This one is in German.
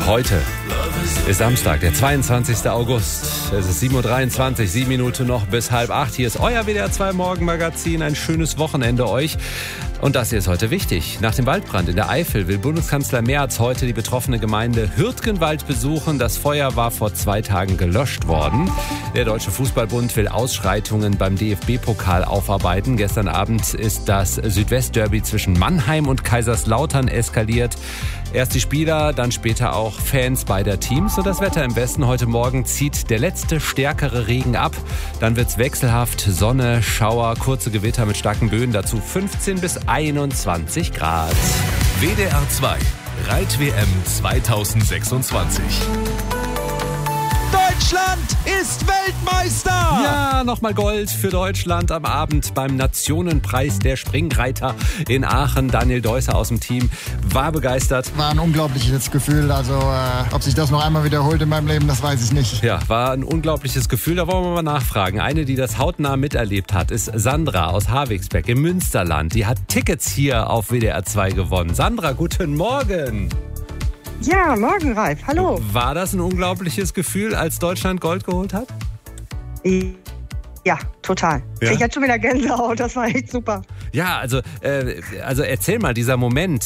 Heute ist Samstag, der 22. August. Es ist 7.23 Uhr, 7 Minuten noch bis 7:30. Hier ist euer WDR 2 Morgenmagazin. Ein schönes Wochenende euch. Und das hier ist heute wichtig. Nach dem Waldbrand in der Eifel will Bundeskanzler Merz heute die betroffene Gemeinde Hürtgenwald besuchen. Das Feuer war vor 2 Tagen gelöscht worden. Der Deutsche Fußballbund will Ausschreitungen beim DFB-Pokal aufarbeiten. Gestern Abend ist das Südwestderby zwischen Mannheim und Kaiserslautern eskaliert. Erst die Spieler, dann später auch Fans beider Teams. Und das Wetter im Westen heute Morgen zieht der letzte stärkere Regen ab. Dann wird's wechselhaft, Sonne, Schauer, kurze Gewitter mit starken Böen. Dazu 15 bis 21 Grad. WDR 2 Reit-WM 2026. Deutschland ist Weltmeister! Ja, nochmal Gold für Deutschland am Abend beim Nationenpreis der Springreiter in Aachen. Daniel Deusser aus dem Team war begeistert. War ein unglaubliches Gefühl. Also, ob sich das noch einmal wiederholt in meinem Leben, das weiß ich nicht. Ja, war ein unglaubliches Gefühl. Da wollen wir mal nachfragen. Eine, die das hautnah miterlebt hat, ist Sandra aus Havigsbeck im Münsterland. Die hat Tickets hier auf WDR 2 gewonnen. Sandra, guten Morgen. Ja, morgen, Ralf. Hallo. War das ein unglaubliches Gefühl, als Deutschland Gold geholt hat? Ja, total. Ja? Ich hatte schon wieder Gänsehaut, das war echt super. Ja, also erzähl mal, dieser Moment,